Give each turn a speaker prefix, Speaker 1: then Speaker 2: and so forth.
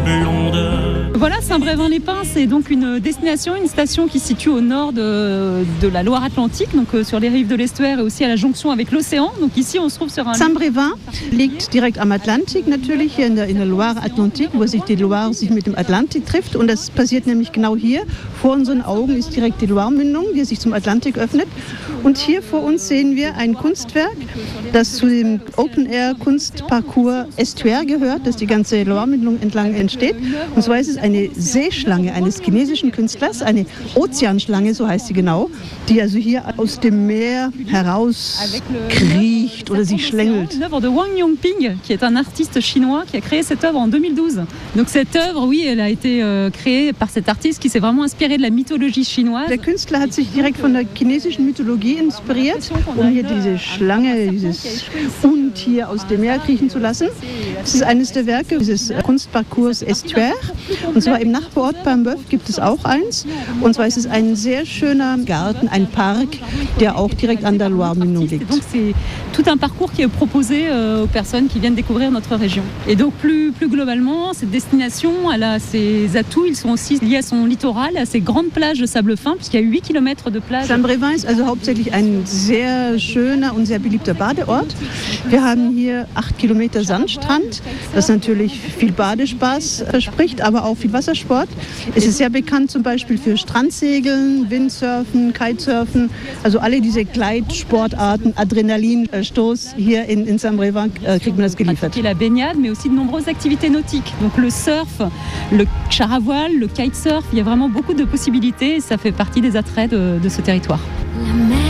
Speaker 1: Voilà, Saint-Brévin-les-Pins, c'est donc une destination, une station qui se situe au nord de la Loire-Atlantique, donc sur les rives de l'estuaire et aussi à la jonction avec l'océan. Donc ici, on se trouve sur un...
Speaker 2: Saint-Brévin liegt direkt am Atlantik natürlich, hier in der Loire-Atlantik, wo sich die Loire mit dem Atlantik trifft. Und das passiert nämlich genau hier. Vor unseren Augen ist direkt die Loire-Mündung, die sich zum Atlantik öffnet. Und hier vor uns sehen wir ein Kunstwerk, das zu dem Open-Air-Kunstparcours Estuaire gehört, das die ganze Loire-Mündung entlang entsteht. Und zwar ist es eine Seeschlange eines chinesischen Künstlers, eine Ozeanschlange, so heißt sie genau, die also hier aus dem Meer herauskriecht oder sich schlängelt.
Speaker 1: Une œuvre de Wang Yongping, qui est un artiste chinois qui a créé cette œuvre en 2012. Donc cette œuvre, oui, elle a été créée par cet artiste qui s'est vraiment inspiré de la mythologie chinoise.
Speaker 2: Der Künstler hat sich direkt von der chinesischen Mythologie inspiriert, um hier diese Schlange, dieses Untier aus dem Meer kriechen zu lassen. Das ist eines der Werke dieses Kunstparcours Estuaire. Und zwar im Nachbarort Paimboeuf gibt es auch eins. Und zwar ist es ein sehr schöner Garten, ein Park, der auch direkt an der Loire-Mündung liegt.
Speaker 1: Donc c'est tout un parcours qui est proposé aux personnes qui viennent découvrir notre région. Et donc plus globalement, cette destination, elle a ses atouts, ils sont aussi liés à son littoral, à ses grandes plages de sable fin, puisqu'il y a 8 km de plage.
Speaker 2: Saint-Brévin ist also hauptsächlich ein sehr schöner und sehr beliebter Badeort. Wir haben hier 8 Kilometer Sandstrand, das natürlich viel Badespaß verspricht, aber auch viel Wassersport. Es ist sehr bekannt zum Beispiel für Strandsegeln, Windsurfen, Kitesurfen, also alle diese Gleitsportarten, Adrenalinstoß hier in Saint-Brévin kriegt man das geliefert.
Speaker 1: La baignade, mais aussi de nombreuses activités nautiques. Donc le surf, le char à voile, le kitesurf, il y a vraiment beaucoup de possibilités et ça fait partie des attraits de ce territoire.